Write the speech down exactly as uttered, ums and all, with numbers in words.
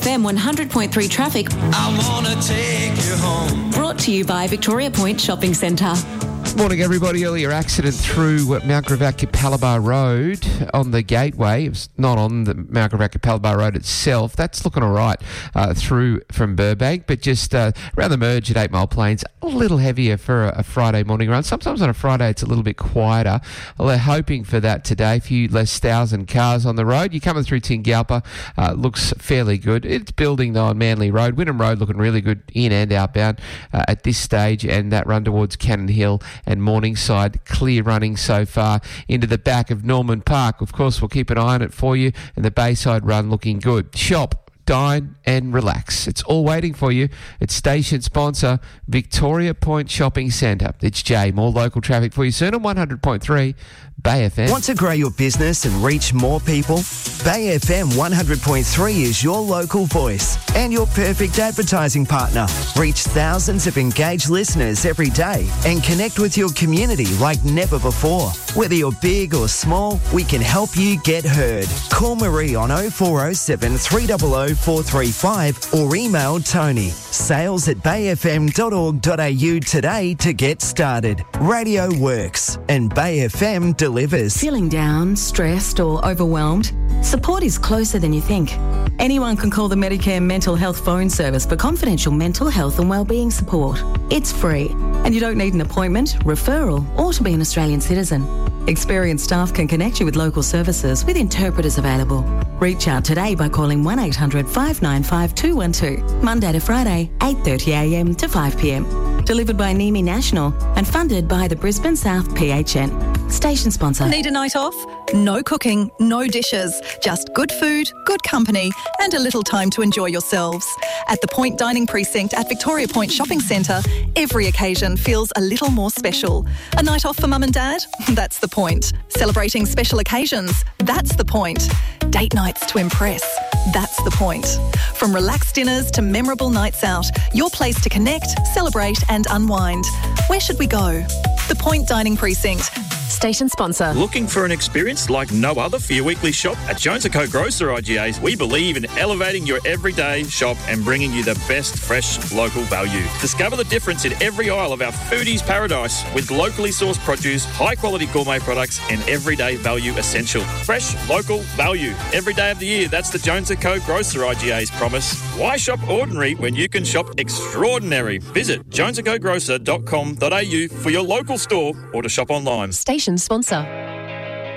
F M one hundred point three traffic. I wanna take you home. Brought to you by Victoria Point Shopping Centre. Morning, everybody. Earlier accident through uh, Mount Gravatt-Capalaba Road on the Gateway. It was not on the Mount Gravatt-Capalaba Road itself. That's looking all right uh, through from Burbank, but just uh, around the merge at Eight Mile Plains, a little heavier for a, a Friday morning run. Sometimes on a Friday it's a little bit quieter. Well, they're hoping for that today. A few less thousand cars on the road. You're coming through Tingalpa. Uh, looks fairly good. It's building though on Manly Road. Wynnum Road looking really good in and outbound uh, at this stage, and that run towards Cannon Hill and Morningside, clear running so far into the back of Norman Park. Of course, we'll keep an eye on it for you, and the Bayside run looking good. Shop, dine and relax. It's all waiting for you. It's station sponsor Victoria Point Shopping Centre. It's Jay. More local traffic for you soon on one hundred point three Bay F M. Want to grow your business and reach more people? Bay F M one hundred point three is your local voice and your perfect advertising partner. Reach thousands of engaged listeners every day and connect with your community like never before. Whether you're big or small, we can help you get heard. Call Marie on oh four oh seven, three hundred, four three five or email Tony. Sales at bay f m dot org dot a u today to get started. Radio works and Bay F M delivers. Feeling down, stressed or overwhelmed? Support is closer than you think. Anyone can call the Medicare Mental Health Phone Service for confidential mental health and wellbeing support. It's free and you don't need an appointment, referral or to be an Australian citizen. Experienced staff can connect you with local services with interpreters available. Reach out today by calling one eight hundred, five nine five, two one two, Monday to Friday, eight thirty a m to five p m. Delivered by N I M I National and funded by the Brisbane South P H N. Station sponsor. Need a night off? No cooking, no dishes, just good food, good company and a little time to enjoy yourselves. At the Point Dining Precinct at Victoria Point Shopping Centre, every occasion feels a little more special. A night off for mum and dad? That's the point. Celebrating special occasions? That's the point. Date nights to impress? That's the point. From relaxed dinners to memorable nights out, your place to connect, celebrate and unwind. Where should we go? The Point Dining Precinct. Station sponsor. Looking for an experience like no other for your weekly shop? At Jones and Co Grocer I G As, we believe in elevating your everyday shop and bringing you the best fresh local value. Discover the difference in every aisle of our foodies paradise with locally sourced produce, high quality gourmet products and everyday value essential. Fresh, local, value. Every day of the year, that's the Jones and Co Grocer I G A's promise. Why shop ordinary when you can shop extraordinary? Visit jones and co grocer dot com dot a u for your local store or to shop online. Station sponsor.